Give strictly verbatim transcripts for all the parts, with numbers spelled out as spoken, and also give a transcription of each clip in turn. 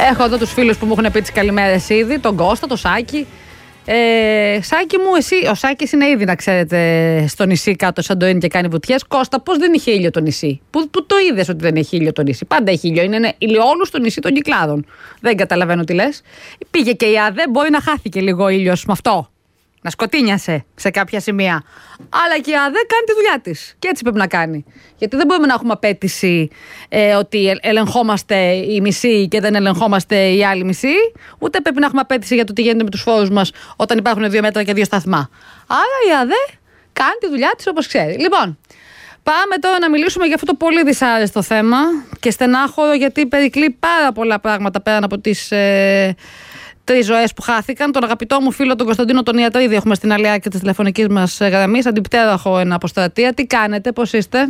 Έχω εδώ τους φίλους που μου έχουν πει τις καλημέρες ήδη, τον Κώστα, τον Σάκη. Ε, Σάκη μου, εσύ, ο Σάκης είναι ήδη, να ξέρετε, στο νησί κάτω Σαντορίνη και κάνει βουτιές. Κώστα, πώς δεν είχε ήλιο το νησί? Πού, πού το είδες ότι δεν έχει ήλιο το νησί? Πάντα έχει ήλιο. Είναι, είναι ηλιόλου στο νησί των Κυκλάδων. Δεν καταλαβαίνω τι λες. Πήγε και η ΑΔΕ, μπορεί να χάθηκε λίγο ήλιος με αυτό. Να σκοτίνιασε σε κάποια σημεία. Αλλά και η ΑΔΕ κάνει τη δουλειά της. Και έτσι πρέπει να κάνει. Γιατί δεν μπορούμε να έχουμε απέτηση ε, ότι ελεγχόμαστε οι μισοί και δεν ελεγχόμαστε οι άλλοι μισοί. Ούτε πρέπει να έχουμε απέτηση για το τι γίνεται με τους φόρους μας όταν υπάρχουν δύο μέτρα και δύο σταθμά. Άρα η ΑΔΕ κάνει τη δουλειά της όπως ξέρει. Λοιπόν, πάμε τώρα να μιλήσουμε για αυτό το πολύ δυσάρεστο θέμα και στενάχωρο, γιατί περικλεί πάρα πολλά πράγματα πέραν από τις. Ε, Τρεις ζωές που χάθηκαν. Τον αγαπητό μου φίλο τον Κωνσταντίνο τον Ιατρίδη έχουμε στην άλλη άκρη της τηλεφωνικής μας γραμμής. Αντιπτέραχο ένα αποστρατεία. Τι κάνετε, πώς είστε?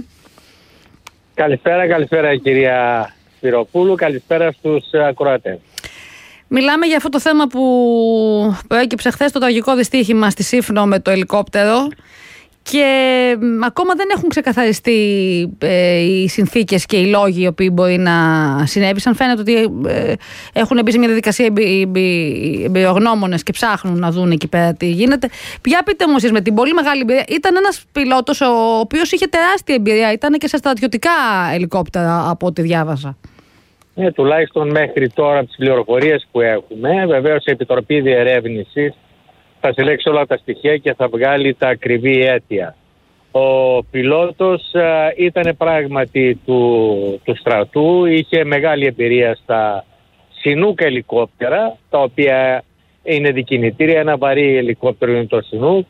Καλησπέρα, καλησπέρα κυρία Σπυροπούλου. Καλησπέρα στους ακροατές. Μιλάμε για αυτό το θέμα που προέκυψε χθες, το τραγικό δυστύχημα στη Σύφνο με το ελικόπτερο. Και ακόμα δεν έχουν ξεκαθαριστεί ε, οι συνθήκες και οι λόγοι οι οποίοι μπορεί να συνέβησαν. Φαίνεται ότι ε, έχουν μπει σε μια διαδικασία εμπειρογνώμονες και ψάχνουν να δουν εκεί πέρα τι γίνεται. Ποια πείτε μου εσείς με την πολύ μεγάλη εμπειρία? Ήταν ένας πιλότος ο οποίος είχε τεράστια εμπειρία, ήταν και σε στρατιωτικά ελικόπτερα από ό,τι διάβασα. Ε, τουλάχιστον μέχρι τώρα τις πληροφορίες που έχουμε, βεβαίως η Επιτροπή Διερεύνησης θα συλλέξει όλα τα στοιχεία και θα βγάλει τα ακριβή αίτια. Ο πιλότος ήταν πράγματι του, του στρατού, είχε μεγάλη εμπειρία στα Σινούκ ελικόπτερα, τα οποία είναι δικινητήρια, ένα βαρύ ελικόπτερο είναι το Σινούκ,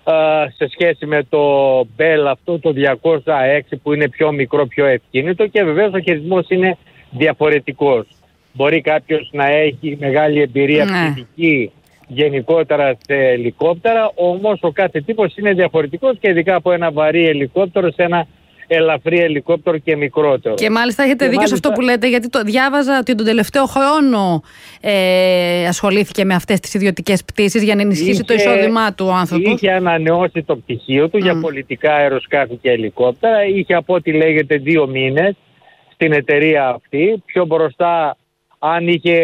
σε σχέση με το Μπέλ αυτό το διακόσια έξι που είναι πιο μικρό, πιο ευκίνητο, και βεβαίως ο χειρισμός είναι διαφορετικός. Μπορεί κάποιος να έχει μεγάλη εμπειρία πτυτική γενικότερα σε ελικόπτερα, όμως ο κάθε τύπος είναι διαφορετικός και ειδικά από ένα βαρύ ελικόπτερο σε ένα ελαφρύ ελικόπτερο και μικρότερο. Και μάλιστα έχετε και δίκιο μάλιστα... σε αυτό που λέτε, γιατί το διάβαζα ότι τον τελευταίο χρόνο ε, ασχολήθηκε με αυτές τις ιδιωτικές πτήσεις για να ενισχύσει είχε, το εισόδημά του ο άνθρωπος. Είχε ανανεώσει το πτυχίο του mm. για πολιτικά αεροσκάφη και ελικόπτερα. Είχε, από ό,τι λέγεται, δύο μήνες στην εταιρεία αυτή. Πιο μπροστά, αν είχε...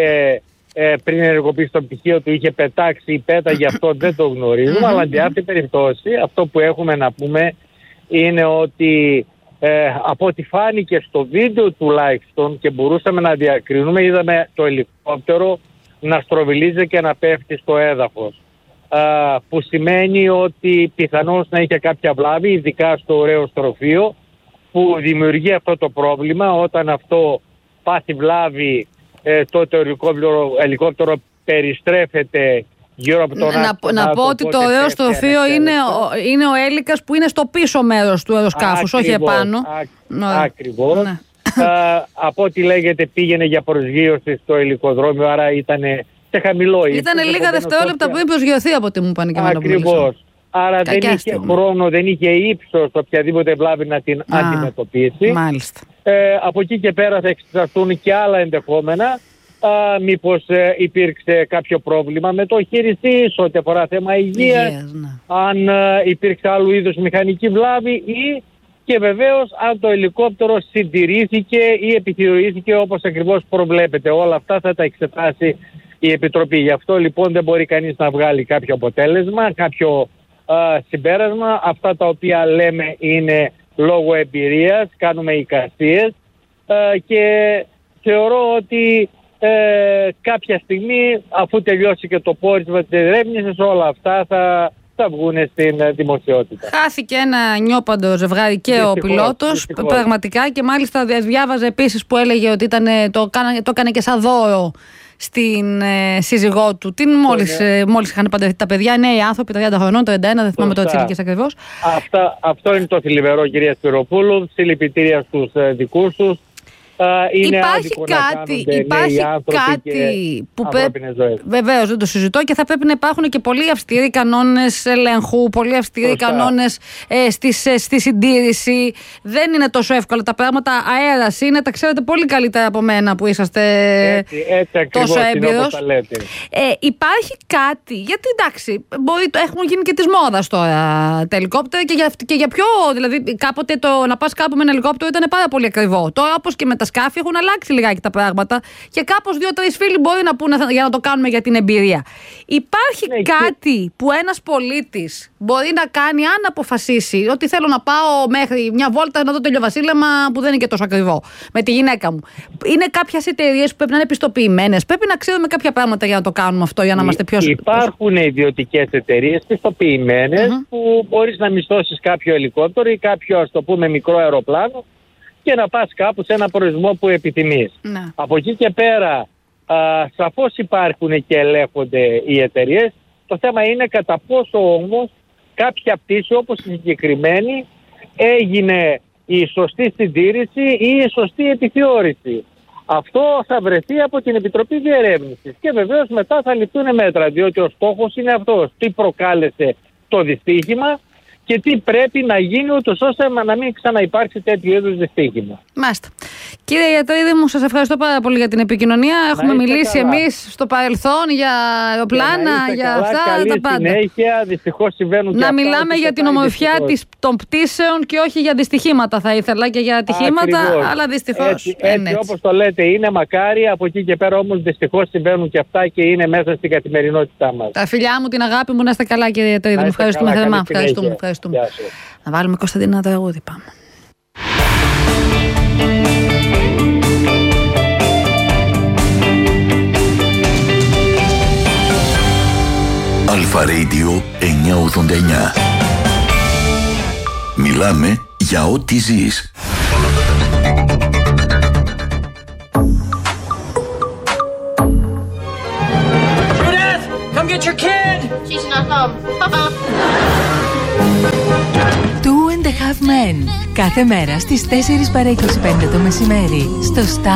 Ε, πριν ενεργοποιήσει το πτυχίο του, είχε πετάξει ή πέταγε, αυτό δεν το γνωρίζουμε, αλλά σε αυτή την περίπτωση αυτό που έχουμε να πούμε είναι ότι ε, από ό,τι φάνηκε στο βίντεο τουλάχιστον και μπορούσαμε να διακρίνουμε, είδαμε το ελικόπτερο να στροβιλίζει και να πέφτει στο έδαφος, ε, που σημαίνει ότι πιθανώς να είχε κάποια βλάβη, ειδικά στο ωραίο στροφείο, που δημιουργεί αυτό το πρόβλημα. Όταν αυτό πάθει βλάβη, Ε, τότε ο ελικόπτερο, ελικόπτερο περιστρέφεται γύρω από τον άξονα. Να, να πω ότι το ωραίο στροφείο είναι, είναι ο έλικας που είναι στο πίσω μέρος του αεροσκάφους, όχι επάνω. Ακριβώς. Ναι. Α, από ό,τι λέγεται πήγαινε για προσγείωση στο ελικοδρόμιο, άρα ήταν σε χαμηλό ύψος. Ήταν λίγα δευτερόλεπτα πριν προσγειωθεί από ό,τι μου πάνε και εμένα. Ακριβώς. Άρα δεν είχε χρόνο, δεν είχε ύψος οποιαδήποτε βλάβη να την Α, αντιμετωπίσει. Μάλιστα. Ε, από εκεί και πέρα θα εξεταστούν και άλλα ενδεχόμενα. Α, μήπως ε, υπήρξε κάποιο πρόβλημα με το χειριστή σε ό,τι αφορά θέμα υγείας, yes, ναι. αν ε, υπήρξε άλλου είδους μηχανική βλάβη, ή και βεβαίως αν το ελικόπτερο συντηρήθηκε ή επιθεωρήθηκε όπως ακριβώς προβλέπεται. Όλα αυτά θα τα εξετάσει η Επιτροπή. Γι' αυτό λοιπόν δεν μπορεί κανείς να βγάλει κάποιο αποτέλεσμα, κάποιο α, συμπέρασμα. Αυτά τα οποία λέμε είναι λόγω εμπειρίας, κάνουμε εικασίες ε, και θεωρώ ότι ε, κάποια στιγμή, αφού τελειώσει και το πόρισμα της ερεύνησης, όλα αυτά θα, θα βγουν στην δημοσιότητα. Χάθηκε ένα νιώπαντο ζευγάρι και δυστυχώς, ο πιλότος, δυστυχώς. Πραγματικά, και μάλιστα διάβαζε επίσης που έλεγε ότι ήταν, το, το έκανε και σαν δώρο στην ε, σύζυγό του. Την μόλις, ε, μόλις είχαν παντρευτεί τα παιδιά, νέοι άνθρωποι, τριάντα χρονών, τριάντα ένα, δεν θυμάμαι τώρα τις ηλικίες ακριβώς. Αυτά, αυτό είναι το θλιβερό, κυρία Σπυροπούλου. Συλληπιτήρια στους ε, δικούς τους. Είναι υπάρχει κάτι, υπάρχει κάτι που πρέπει. Βεβαίως δεν το συζητώ, και θα πρέπει να υπάρχουν και πολύ αυστηροί κανόνες ελέγχου, πολύ αυστηροί κανόνες ε, στις, ε, στη συντήρηση. Δεν είναι τόσο εύκολα τα πράγματα. Αέρας είναι, τα ξέρετε πολύ καλύτερα από μένα που είσαστε έτσι, έτσι τόσο έμπειρος. Ε, υπάρχει κάτι, γιατί εντάξει, μπορεί, έχουν γίνει και της μόδας τώρα τα ελικόπτερα, και για, και για πιο. Δηλαδή, κάποτε το να πας κάπου με ένα ελικόπτερο ήταν πάρα πολύ ακριβό. Τώρα, όπως και με τα τα σκάφη έχουν αλλάξει λιγάκι τα πράγματα και κάπως δύο-τρεις φίλοι μπορεί να πούνε για να το κάνουμε για την εμπειρία. Υπάρχει ναι, κάτι και... που ένας πολίτης μπορεί να κάνει αν αποφασίσει ότι θέλω να πάω μέχρι μια βόλτα να δω το ηλιοβασίλεμα που δεν είναι και τόσο ακριβό με τη γυναίκα μου. Είναι κάποιες εταιρείες που πρέπει να είναι πιστοποιημένες. Πρέπει να ξέρουμε κάποια πράγματα για να το κάνουμε αυτό, για να είμαστε πιο σίγουροι. Υπάρχουν ιδιωτικές εταιρείες πιστοποιημένες mm-hmm. που μπορείς να μισθώσεις κάποιο ελικόπτερο ή κάποιο, ας το πούμε, μικρό αεροπλάνο και να πας κάπου σε ένα προορισμό που επιθυμείς. Mm-hmm. Από εκεί και πέρα, α, σαφώς υπάρχουν και ελέγχονται οι εταιρείες. Το θέμα είναι κατά πόσο όμως κάποια πτήση, όπως η συγκεκριμένη, έγινε η σωστή συντήρηση ή η σωστή επιθεώρηση. Αυτό θα βρεθεί από την Επιτροπή Διερεύνησης και βεβαίως μετά θα ληφθούν μέτρα, διότι ο στόχος είναι αυτός. Τι προκάλεσε το δυστύχημα και τι πρέπει να γίνει ούτως ώστε να μην ξαναυπάρξει τέτοιο είδους δυστύχημα. Μάλιστα. Κύριε Ιατρίδη μου, σας ευχαριστώ πάρα πολύ για την επικοινωνία. Έχουμε μιλήσει εμείς στο παρελθόν για αεροπλάνα, για καλά, αυτά καλή τα πάντα. Συνέχεια, δυστυχώς συμβαίνουν να και μιλάμε για την ομορφιά της, των πτήσεων και όχι για δυστυχήματα θα ήθελα και για ατυχήματα, ακριβώς. Αλλά δυστυχώς έτσι, έτσι, έτσι. Όπως το λέτε είναι μακάρι, από εκεί και πέρα όμως δυστυχώς συμβαίνουν και αυτά και είναι μέσα στην καθημερινότητά μας. Τα φιλιά μου, την αγάπη μου, να είστε καλά κύριε Ιατρίδη μου. Ευχαριστούμε θερμά. Ευχαριστούμε, ευχαριστούμε. Να βάλουμε Κωνσταντίνα τραγούδι, πάμε. Αλφα Radio εννιακόσια ογδόντα εννιά. Μιλάμε για ό,τι ζεις. Judith, come get your kid. She's not home. Two and a Half Men. Κάθε μέρα στις τέσσερις παρά είκοσι πέντε το μεσημέρι στο Star.